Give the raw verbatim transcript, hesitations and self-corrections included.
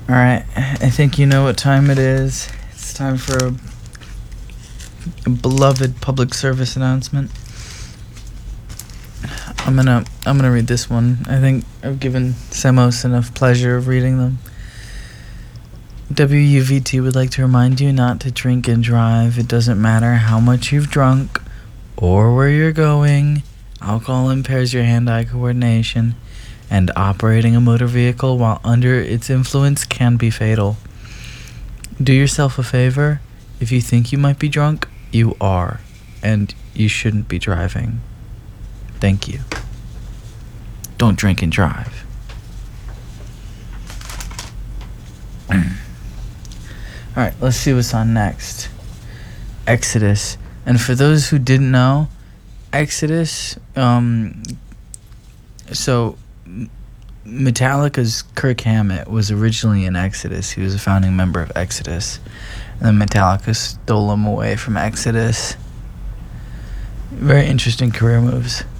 All right, I think you know what time it is. It's time for a, a beloved public service announcement. I'm gonna I'm gonna read this one. I think I've given Semos enough pleasure of reading them. W U V T would like to remind you not to drink and drive. It doesn't matter how much you've drunk or where you're going. Alcohol impairs your hand-eye coordination, and operating a motor vehicle while under its influence can be fatal. Do yourself a favor. If you think you might be drunk, you are, and you shouldn't be driving. Thank you. Don't drink and drive. Alright, let's see what's on next. Exodus. And for those who didn't know, Exodus, um, so Metallica's Kirk Hammett was originally in Exodus. He was a founding member of Exodus. And then Metallica stole him away from Exodus. Very interesting career moves.